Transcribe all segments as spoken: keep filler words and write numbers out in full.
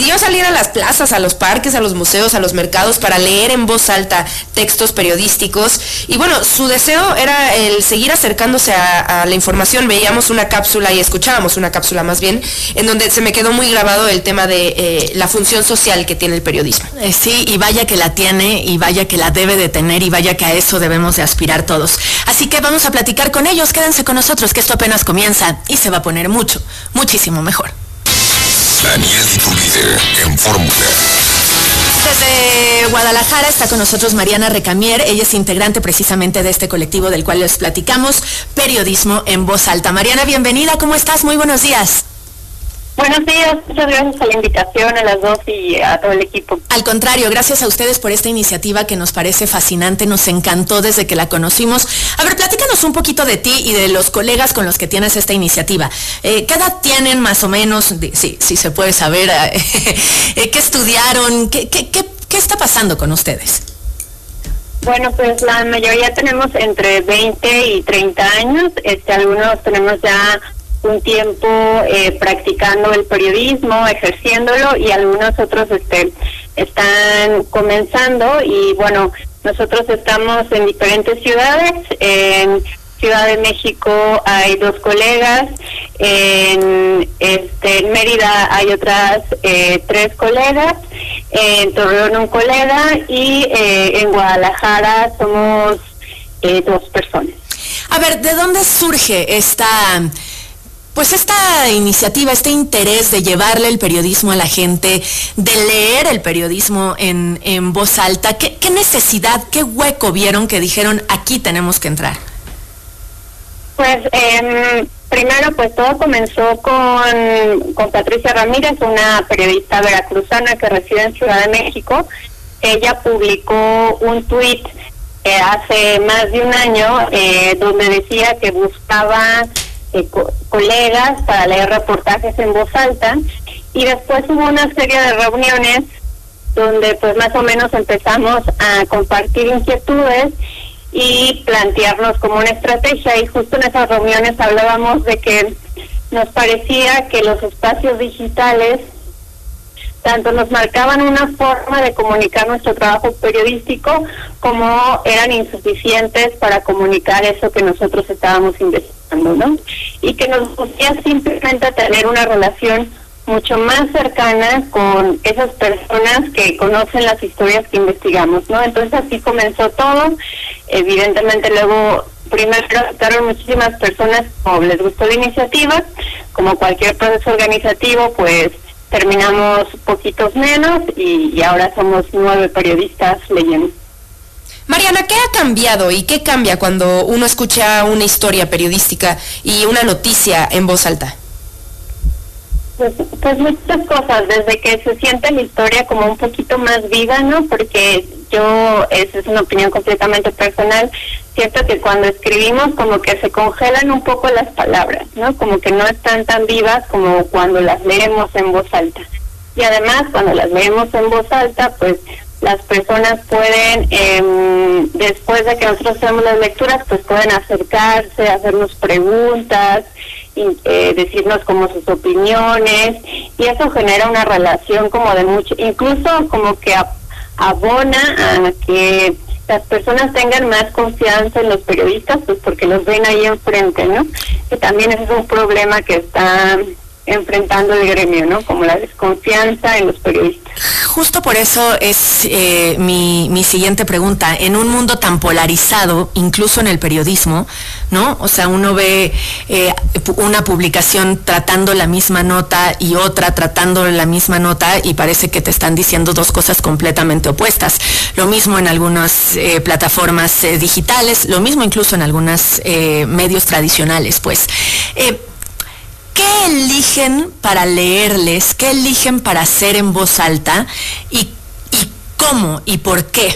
decidió salir a las plazas, a los parques, a los museos, a los mercados para leer en voz alta textos periodísticos. Y bueno, su deseo era el seguir acercándose a, a la información. Veíamos una cápsula y escuchábamos una cápsula más bien, en donde se me quedó muy grabado el tema de eh, la función social que tiene el periodismo. Eh, sí, y vaya que la tiene, y vaya que la debe de tener, y vaya que a eso debemos de aspirar todos. Así que vamos a platicar con ellos. Quédense con nosotros, que esto apenas comienza y se va a poner mucho, muchísimo mejor. Daniel y tu líder en Fórmula. Desde Guadalajara está con nosotros Mariana Recamier. Ella es integrante precisamente de este colectivo del cual les platicamos, Periodismo en Voz Alta. Mariana, bienvenida, ¿cómo estás? Muy buenos días. Buenos días, muchas gracias por la invitación a las dos y a todo el equipo. Al contrario, gracias a ustedes por esta iniciativa que nos parece fascinante, nos encantó desde que la conocimos. A ver, platícanos un poquito de ti y de los colegas con los que tienes esta iniciativa. Eh, ¿Qué edad tienen más o menos? Sí, sí, sí se puede saber. Eh, ¿Qué estudiaron? ¿Qué, qué, qué, ¿Qué está pasando con ustedes? Bueno, pues la mayoría tenemos entre veinte y treinta años. Este, algunos tenemos ya un tiempo eh, practicando el periodismo, ejerciéndolo, y algunos otros este están comenzando. Y bueno, nosotros estamos en diferentes ciudades. En Ciudad de México hay dos colegas, en este en Mérida hay otras eh, tres colegas, en Torreón un colega, y eh, en Guadalajara somos eh, dos personas. A ver, ¿de dónde surge esta Pues esta iniciativa, este interés de llevarle el periodismo a la gente, de leer el periodismo en, en voz alta? ¿Qué, qué necesidad, qué hueco vieron que dijeron, aquí tenemos que entrar? Pues eh, primero, pues todo comenzó con, con Patricia Ramírez, una periodista veracruzana que reside en Ciudad de México. Ella publicó un tuit eh, hace más de un año eh, donde decía que buscaba Eh, co colegas para leer reportajes en voz alta, y después hubo una serie de reuniones donde pues más o menos empezamos a compartir inquietudes y plantearnos como una estrategia, y justo en esas reuniones hablábamos de que nos parecía que los espacios digitales tanto nos marcaban una forma de comunicar nuestro trabajo periodístico, como eran insuficientes para comunicar eso que nosotros estábamos investigando, ¿no? Y que nos gustaría simplemente tener una relación mucho más cercana con esas personas que conocen las historias que investigamos, ¿no? Entonces así comenzó todo. Evidentemente luego, primero estaron muchísimas personas como les gustó la iniciativa. Como cualquier proceso organizativo, pues terminamos poquitos menos, y, y ahora somos nueve periodistas leyendo. Mariana, ¿qué ha cambiado y qué cambia cuando uno escucha una historia periodística y una noticia en voz alta? Pues, pues muchas cosas, desde que se siente la historia como un poquito más viva, ¿no? Porque yo, esa es una opinión completamente personal, siento que cuando escribimos como que se congelan un poco las palabras, ¿no? Como que no están tan vivas como cuando las leemos en voz alta. Y además, cuando las leemos en voz alta, pues las personas pueden, eh, después de que nosotros hacemos las lecturas, pues pueden acercarse, hacernos preguntas, y, eh, decirnos como sus opiniones, y eso genera una relación como de mucho, incluso como que a, abona a que las personas tengan más confianza en los periodistas, pues porque los ven ahí enfrente, ¿no? Que también ese es un problema que está enfrentando el gremio, ¿no? Como la desconfianza en los periodistas. Justo por eso es eh, mi, mi siguiente pregunta. En un mundo tan polarizado, incluso en el periodismo, ¿no? O sea, uno ve eh, una publicación tratando la misma nota y otra tratando la misma nota, y parece que te están diciendo dos cosas completamente opuestas. Lo mismo en algunas eh, plataformas eh, digitales, lo mismo incluso en algunos eh, medios tradicionales, pues. Eh, ¿Qué eligen para leerles? ¿Qué eligen para hacer en voz alta? ¿Y, y cómo y por qué?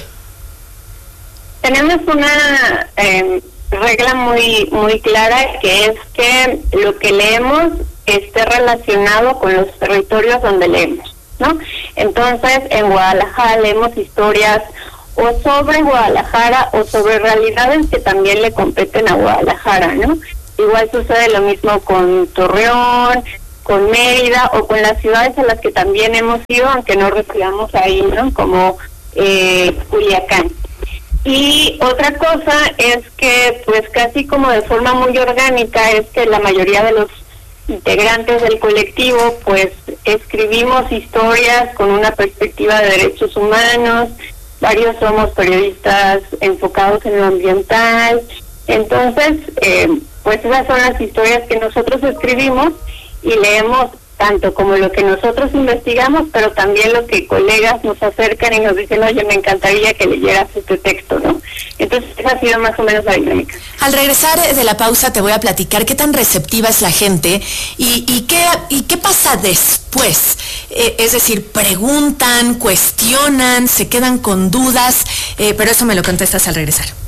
Tenemos una eh, regla muy muy clara, que es que lo que leemos esté relacionado con los territorios donde leemos, ¿no? Entonces, en Guadalajara leemos historias o sobre Guadalajara o sobre realidades que también le competen a Guadalajara, ¿no? Igual sucede lo mismo con Torreón, con Mérida o con las ciudades a las que también hemos ido, aunque no residamos ahí, ¿no? Como eh, Culiacán. Y otra cosa es que, pues casi como de forma muy orgánica, es que la mayoría de los integrantes del colectivo, pues escribimos historias con una perspectiva de derechos humanos, varios somos periodistas enfocados en lo ambiental, entonces, eh, pues esas son las historias que nosotros escribimos y leemos tanto como lo que nosotros investigamos, pero también lo que colegas nos acercan y nos dicen, oye, me encantaría que leyeras este texto, ¿no? Entonces, esa ha sido más o menos la dinámica. Al regresar de la pausa te voy a platicar qué tan receptiva es la gente y, y, qué, y qué pasa después. Eh, es decir, preguntan, cuestionan, se quedan con dudas, eh, pero eso me lo contestas al regresar.